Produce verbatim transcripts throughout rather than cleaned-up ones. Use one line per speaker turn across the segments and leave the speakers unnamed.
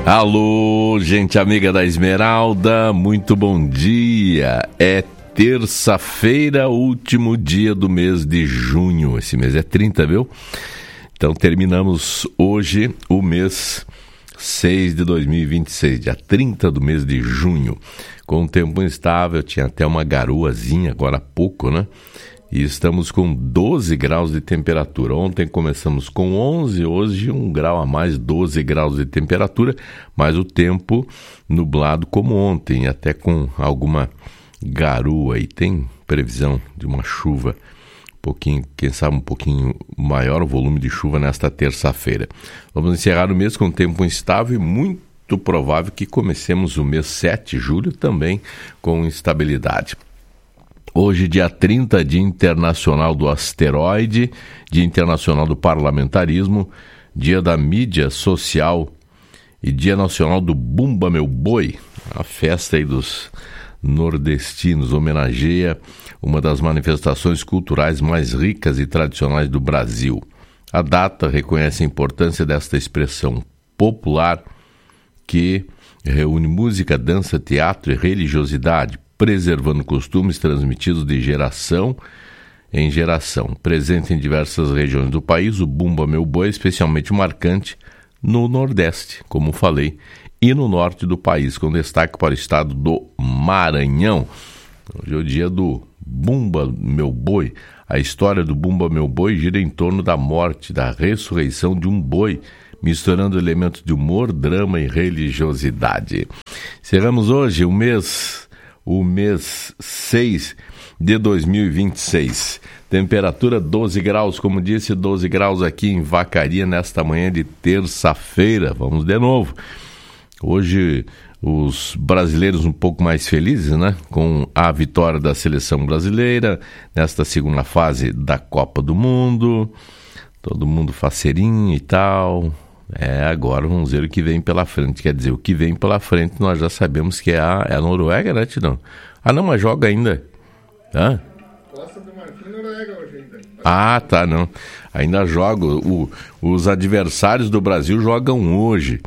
Alô, gente amiga da Esmeralda, muito bom dia. É terça-feira, último dia do mês de junho. Esse mês é trinta, viu? Então terminamos hoje o mês seis de dois mil e vinte e seis, dia trinta do mês de junho. Com o tempo instável, tinha até uma garoazinha agora há pouco, né? E estamos com doze graus de temperatura. Ontem começamos com onze, hoje um grau a mais, doze graus de temperatura, mas o tempo nublado como ontem, até com alguma garoa. E tem previsão de uma chuva, um pouquinho, quem sabe um pouquinho maior o volume de chuva nesta terça-feira. Vamos encerrar o mês com tempo instável e muito provável que comecemos o mês sete de julho também com instabilidade. Hoje, dia trinta, Dia Internacional do Asteroide, Dia Internacional do Parlamentarismo, Dia da Mídia Social e Dia Nacional do Bumba Meu Boi, a festa aí dos nordestinos, homenageia uma das manifestações culturais mais ricas e tradicionais do Brasil. A data reconhece a importância desta expressão popular que reúne música, dança, teatro e religiosidade, preservando costumes transmitidos de geração em geração. Presente em diversas regiões do país, o Bumba Meu Boi é especialmente marcante no Nordeste, como falei, e no Norte do país, com destaque para o estado do Maranhão. Hoje é o dia do Bumba Meu Boi. A história do Bumba Meu Boi gira em torno da morte, da ressurreição de um boi, misturando elementos de humor, drama e religiosidade. Encerramos hoje o mês... o mês seis de dois mil e vinte e seis. Temperatura doze graus, como disse, doze graus aqui em Vacaria nesta manhã de terça-feira. Vamos de novo. Hoje os brasileiros um pouco mais felizes, né? Com a vitória da seleção brasileira nesta segunda fase da Copa do Mundo. Todo mundo faceirinho e tal. É, agora vamos ver o que vem pela frente. Quer dizer, o que vem pela frente nós já sabemos que é a, é a Noruega, né, Tidão? Ah, não, mas joga ainda. Hã?
Costa do Marfim, Noruega hoje ainda.
Ah, tá, não. Ainda joga. O, os adversários do Brasil jogam hoje.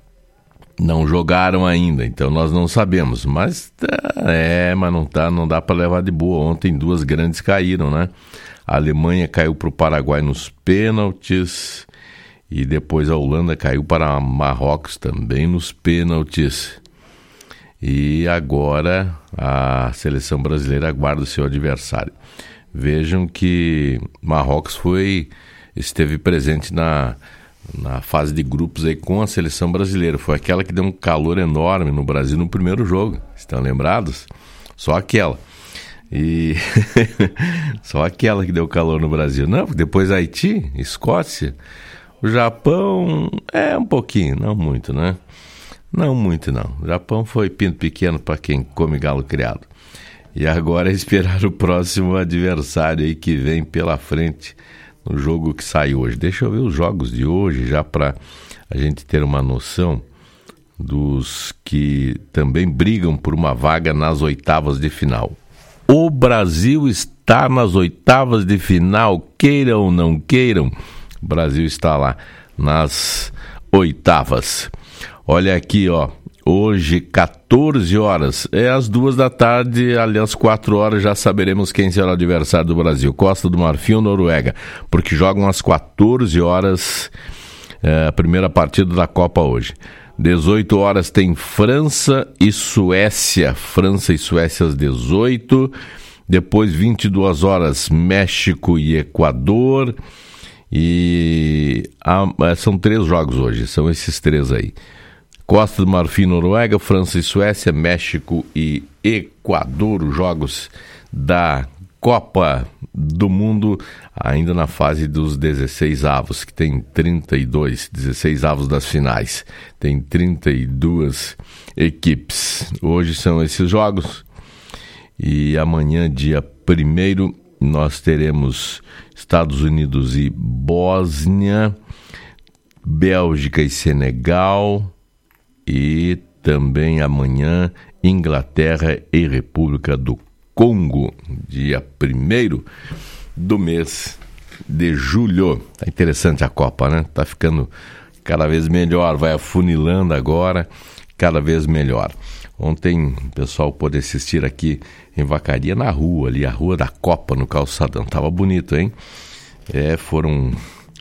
Não jogaram ainda, então nós não sabemos. Mas, é, mas não, tá, não dá para levar de boa. Ontem duas grandes caíram, né? A Alemanha caiu para o Paraguai nos pênaltis. E depois a Holanda caiu para Marrocos também nos pênaltis. E agora a seleção brasileira aguarda o seu adversário. Vejam que Marrocos foi, esteve presente na, na fase de grupos aí com a seleção brasileira. Foi aquela que deu um calor enorme no Brasil no primeiro jogo. Estão lembrados? Só aquela. E só aquela que deu calor no Brasil. Não, depois Haiti, Escócia... O Japão é um pouquinho, não muito, né? Não muito, não. O Japão foi pinto pequeno para quem come galo criado. E agora é esperar o próximo adversário aí que vem pela frente no jogo que sai hoje. Deixa eu ver os jogos de hoje, já para a gente ter uma noção dos que também brigam por uma vaga nas oitavas de final. O Brasil está nas oitavas de final, queiram ou não queiram. O Brasil está lá nas oitavas. Olha aqui, ó. Hoje, quatorze horas. É às duas da tarde, ali às quatro horas já saberemos quem será o adversário do Brasil. Costa do Marfim ou Noruega. Porque jogam às quatorze horas é, a primeira partida da Copa hoje. dezoito horas tem França e Suécia. França e Suécia às dezoito. Depois, vinte e duas horas, México e Equador. E ah, são três jogos hoje, são esses três aí. Costa do Marfim, Noruega, França e Suécia, México e Equador, os jogos da Copa do Mundo, ainda na fase dos dezesseis avos, que tem trinta e dois, dezesseis avos das finais, tem trinta e duas equipes. Hoje são esses jogos e amanhã, dia primeiro, nós teremos Estados Unidos e Bósnia, Bélgica e Senegal e também amanhã Inglaterra e República do Congo, dia primeiro do mês de julho. Tá interessante a Copa, né? Tá ficando cada vez melhor, vai afunilando agora, cada vez melhor. Ontem o pessoal pôde assistir aqui em Vacaria, na rua ali, a Rua da Copa, no Calçadão. Tava bonito, hein? É, foram...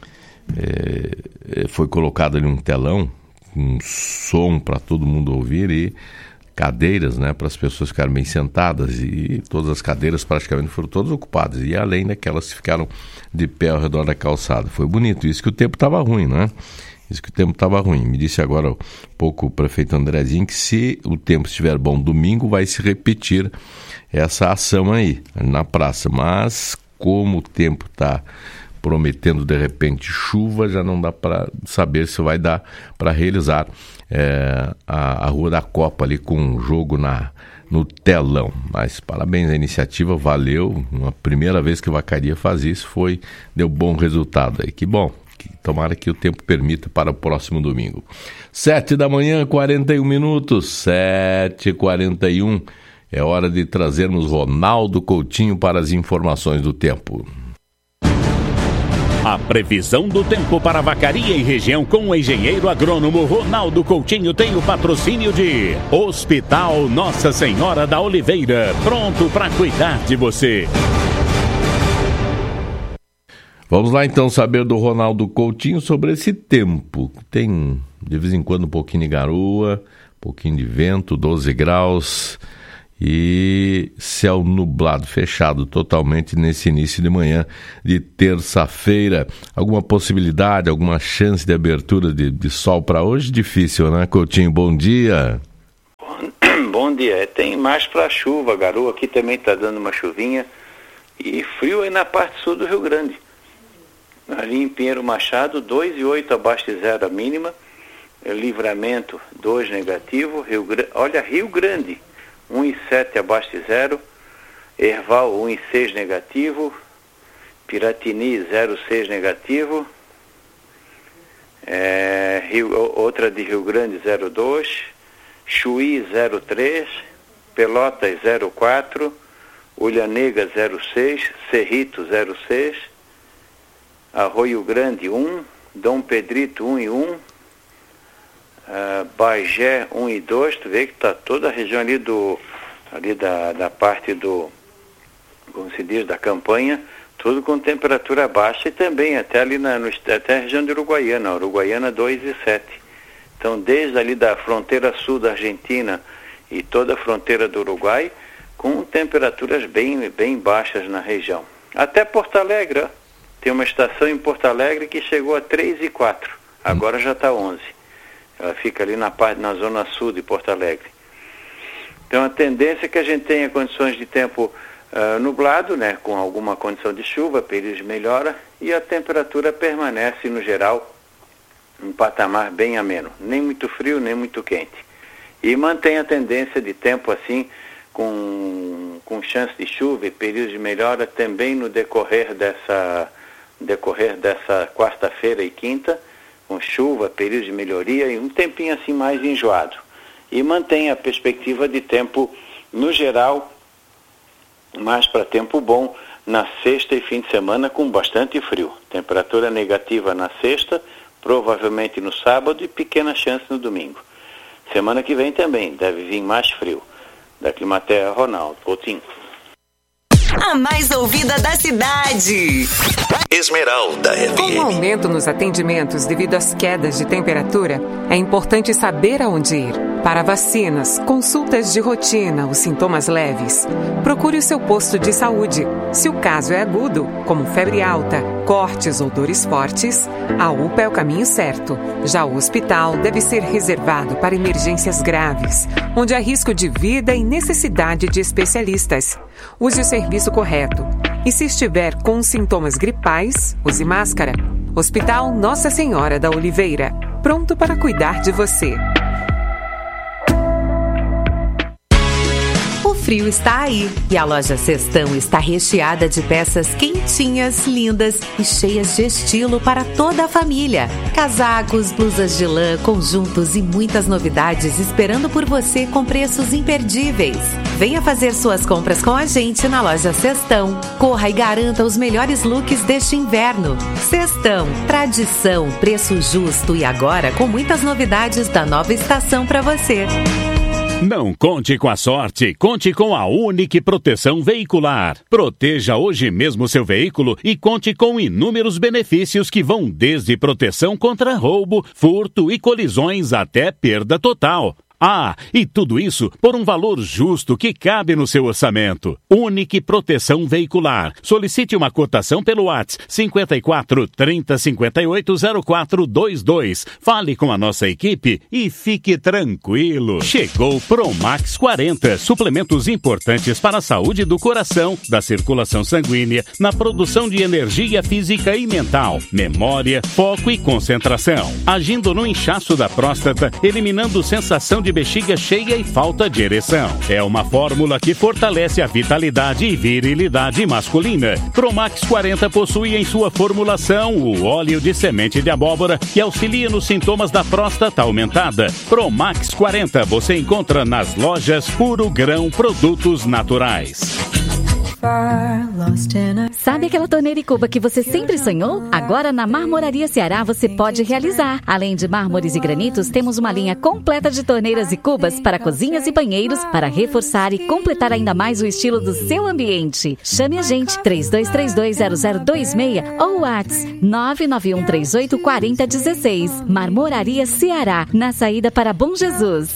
É, foi colocado ali um telão, um som para todo mundo ouvir e cadeiras, né, para as pessoas ficarem bem sentadas, e todas as cadeiras praticamente foram todas ocupadas, e além daquelas que ficaram de pé ao redor da calçada. Foi bonito, isso que o tempo estava ruim, né? Isso que o tempo estava ruim. Me disse agora um pouco o prefeito Andrezinho que se o tempo estiver bom domingo vai se repetir essa ação aí na praça, mas como o tempo está prometendo de repente chuva, já não dá para saber se vai dar para realizar é, a, a Rua da Copa ali com um jogo na, no telão. Mas parabéns à iniciativa, valeu. Uma primeira vez que o Vacaria faz isso, foi, deu bom resultado aí. Que bom, que, tomara que o tempo permita para o próximo domingo. Sete da manhã, quarenta e um minutos, sete e quarenta e um. É hora de trazermos Ronaldo Coutinho para as informações do tempo.
A previsão do tempo para Vacaria e região com o engenheiro agrônomo Ronaldo Coutinho tem o patrocínio de Hospital Nossa Senhora da Oliveira, pronto para cuidar de você.
Vamos lá então saber do Ronaldo Coutinho sobre esse tempo. Tem de vez em quando um pouquinho de garoa, um pouquinho de vento, doze graus... E céu nublado, fechado totalmente nesse início de manhã de terça-feira. Alguma possibilidade, alguma chance de abertura de, de sol para hoje? Difícil, né, Coutinho? Bom dia.
Bom, bom dia. Tem mais para chuva, garoa. Aqui também está dando uma chuvinha. E frio aí na parte sul do Rio Grande. Ali em Pinheiro Machado, dois e oito abaixo de zero a mínima. Livramento, dois negativo. Rio, olha, Rio Grande. um e sete abaixo de zero, Erval um e seis negativo, Piratini zero vírgula seis negativo, é, Rio, outra de Rio Grande zero vírgula dois, Chuí zero vírgula três, Pelotas zero vírgula quatro, Ulhanega zero vírgula seis, Cerrito zero vírgula seis, Arroio Grande um, Dom Pedrito um e um, Uh, Bagé um e dois, tu vê que está toda a região ali, do, ali da, da parte do, como se diz, da campanha, tudo com temperatura baixa, e também até ali na, no, até a região de Uruguaiana, Uruguaiana dois e sete. Então desde ali da fronteira sul da Argentina e toda a fronteira do Uruguai, com temperaturas bem, bem baixas na região. Até Porto Alegre, ó, tem uma estação em Porto Alegre que chegou a três e quatro, agora já está onze. Ela fica ali na parte, na zona sul de Porto Alegre. Então a tendência é que a gente tenha condições de tempo uh, nublado, né, com alguma condição de chuva, períodos de melhora, e a temperatura permanece no geral um patamar bem ameno, nem muito frio, nem muito quente. E mantém a tendência de tempo assim, com, com chance de chuva e períodos de melhora também no decorrer dessa, decorrer dessa quarta-feira e quinta, com chuva, período de melhoria e um tempinho assim mais enjoado. E mantém a perspectiva de tempo, no geral, mais para tempo bom, na sexta e fim de semana com bastante frio. Temperatura negativa na sexta, provavelmente no sábado e pequena chance no domingo. Semana que vem também deve vir mais frio. Da Climaterra, Ronaldo Coutinho.
A mais ouvida da cidade.
Esmeralda F M.
Com o aumento nos atendimentos devido às quedas de temperatura, é importante saber aonde ir. Para vacinas, consultas de rotina ou sintomas leves, procure o seu posto de saúde. Se o caso é agudo, como febre alta, cortes ou dores fortes, a U P A é o caminho certo. Já o hospital deve ser reservado para emergências graves, onde há risco de vida e necessidade de especialistas. Use o serviço correto. E se estiver com sintomas gripais, use máscara. Hospital Nossa Senhora da Oliveira, pronto para frio está aí. E a loja Cestão está recheada de peças quentinhas, lindas e cheias de estilo para toda a família. Casacos, blusas de lã, conjuntos e muitas novidades esperando por você com preços imperdíveis. Venha fazer suas compras com a gente na loja Cestão. Corra e garanta os melhores looks deste inverno. Cestão, tradição, preço justo e agora com muitas novidades da nova estação para você.
Não conte com a sorte, conte com a Unique Proteção Veicular. Proteja hoje mesmo seu veículo e conte com inúmeros benefícios que vão desde proteção contra roubo, furto e colisões até perda total. Ah, e tudo isso por um valor justo que cabe no seu orçamento. Unique Proteção Veicular. Solicite uma cotação pelo WhatsApp cinco quatro, trinta, cinquenta e oito, zero quatro dois dois. Fale com a nossa equipe e fique tranquilo. Chegou Promax quarenta, suplementos importantes para a saúde do coração, da circulação sanguínea, na produção de energia física e mental, memória, foco e concentração, agindo no inchaço da próstata, eliminando sensação de bexiga cheia e falta de ereção. É uma fórmula que fortalece a vitalidade e virilidade masculina. Promax quarenta possui em sua formulação o óleo de semente de abóbora que auxilia nos sintomas da próstata aumentada. Promax quarenta você encontra nas lojas Puro Grão Produtos Naturais.
Sabe aquela torneira e cuba que você sempre sonhou? Agora na Marmoraria Ceará você pode realizar. Além de mármores e granitos, temos uma linha completa de torneiras e cubas para cozinhas e banheiros para reforçar e completar ainda mais o estilo do seu ambiente. Chame a gente três dois três dois, zero zero dois seis ou WhatsApp nove nove um três oito quatro zero um seis. Marmoraria Ceará, na saída para Bom Jesus.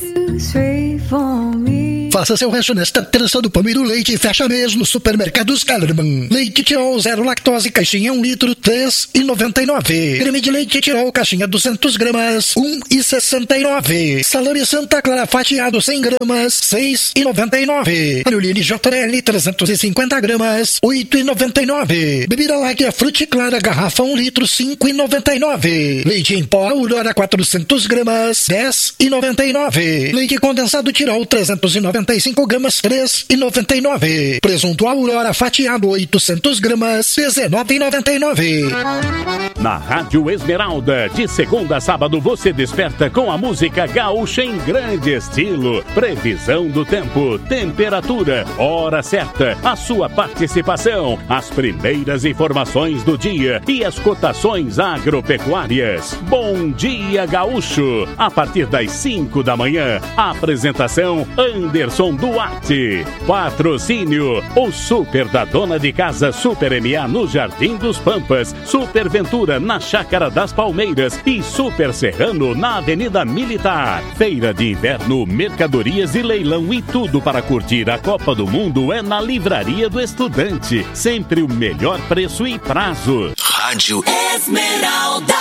Faça seu rancho nesta trança do pão e do leite e fecha mês no Supermercados Kellerman. Leite Tirol zero lactose, caixinha um litro, três reais e noventa e nove centavos. Creme de leite Tirol, caixinha duzentas gramas, um real e sessenta e nove centavos. Salame Santa Clara fatiado cem gramas, seis reais e noventa e nove centavos. Anuline J L trezentos e cinquenta gramas, oito reais e noventa e nove centavos. Bebida Láctea Frute Clara, garrafa um litro, cinco reais e noventa e nove centavos. Leite em pó Aurora quatrocentas gramas, dez reais e noventa e nove centavos. Leite condensado Tirol trezentos e noventa e cinco gramas, três reais e noventa e nove centavos. Presunto Aurora fatiado oitocentas gramas, dezenove reais e noventa e nove centavos.
Na Rádio Esmeralda, de segunda a sábado você desperta com a música gaúcha em grande estilo. Previsão do tempo, temperatura, hora certa, a sua participação, as primeiras informações do dia e as cotações agropecuárias. Bom dia, gaúcho! A partir das cinco da manhã, a apresentação Anderson Duarte. Patrocínio, o Super da Dona de Casa Super M A no Jardim dos Pampas, Super Ventura na Chácara das Palmeiras e Super Serrano na Avenida Militar. Feira de Inverno, mercadorias e leilão e tudo para curtir a Copa do Mundo é na Livraria do Estudante. Sempre o melhor preço e prazo.
Rádio
Esmeralda.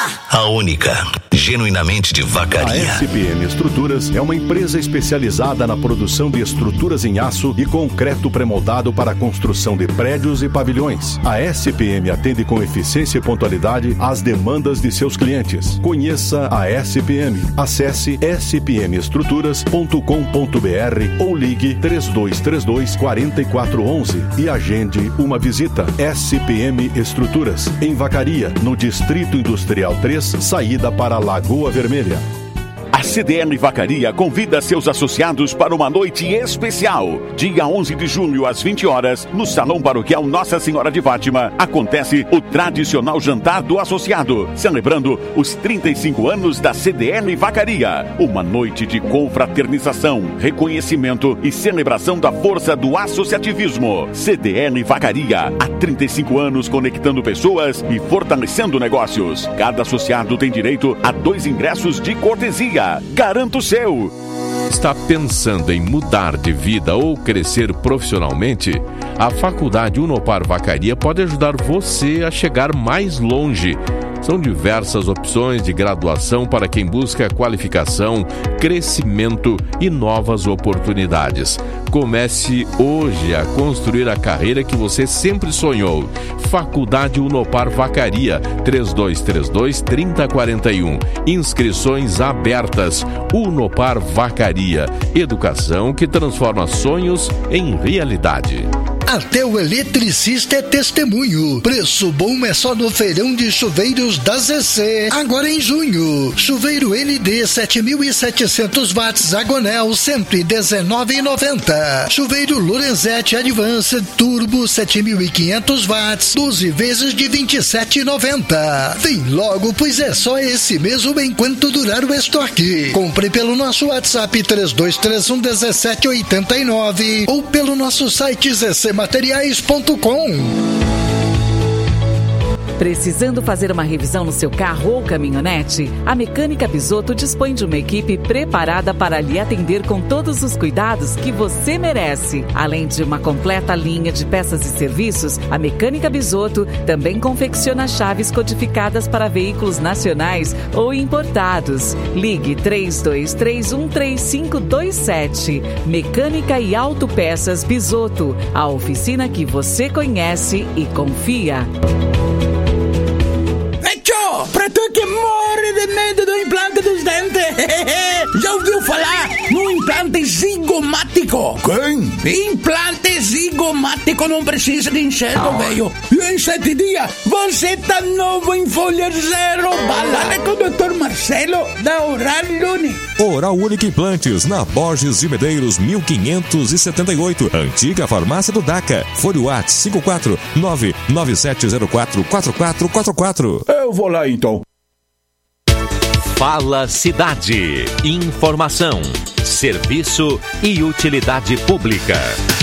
A única, genuinamente de Vacaria.
A S P M Estruturas é uma empresa especializada na produção de estruturas em aço e concreto pré-moldado para a construção de prédios e pavilhões. A S P M atende com eficiência e pontualidade às demandas de seus clientes. Conheça a S P M. Acesse s p m estruturas ponto com ponto b r ou ligue três dois três dois, quatro quatro um um e agende uma visita. S P M Estruturas, em Vacaria, no Distrito Industrial três, saída para Lagoa Vermelha.
A C D N Vacaria convida seus associados para uma noite especial. Dia onze de junho, às vinte horas, no Salão Paroquial Nossa Senhora de Fátima, acontece o tradicional jantar do associado, celebrando os trinta e cinco anos da C D N Vacaria. Uma noite de confraternização, reconhecimento e celebração da força do associativismo. C D N Vacaria, há trinta e cinco anos conectando pessoas e fortalecendo negócios. Cada associado tem direito a dois ingressos de cortesia. Garanto o seu.
Está pensando em mudar de vida ou crescer profissionalmente? A Faculdade Unopar Vacaria pode ajudar você a chegar mais longe. São diversas opções de graduação para quem busca qualificação, crescimento e novas oportunidades. Comece hoje a construir a carreira que você sempre sonhou. Faculdade Unopar Vacaria, três dois três dois, três zero quatro um. Inscrições abertas. Unopar Vacaria. Educação que transforma sonhos em realidade.
Até o eletricista é testemunho. Preço bom é só no feirão de chuveiros da Z C. Agora em junho. Chuveiro N D sete mil e setecentos watts Agonel cento e dezenove reais e noventa centavos. Chuveiro Lorenzetti Advanced Turbo sete mil e quinhentos watts, doze vezes de vinte e sete reais e noventa centavos. Vem logo, pois é só esse mesmo enquanto durar o estoque. Compre pelo nosso WhatsApp três dois três um, um sete oito nove ou pelo nosso site z c materiais ponto com.
Precisando fazer uma revisão no seu carro ou caminhonete? A Mecânica Bisotto dispõe de uma equipe preparada para lhe atender com todos os cuidados que você merece. Além de uma completa linha de peças e serviços, a Mecânica Bisotto também confecciona chaves codificadas para veículos nacionais ou importados. Ligue três dois três um, três cinco dois sete. Mecânica e Autopeças Bisotto, a oficina que você conhece e confia.
Pra tu que morre de medo do implante dos dentes, já ouviu falar no implante zigomático? Quem? Implante zigomático não precisa de enxergo, velho. E em sete dias você tá novo em folha zero. Balada com o doutor Marcelo da Oral Unique.
Oral Unique Implantes, na Borges de Medeiros mil quinhentos e setenta e oito, antiga farmácia do DACA. Fone WhatsApp cinco quatro nove nove sete zero quatro quatro quatro quatro quatro.
Eu vou lá então.
Fala Cidade. Informação, serviço e utilidade pública.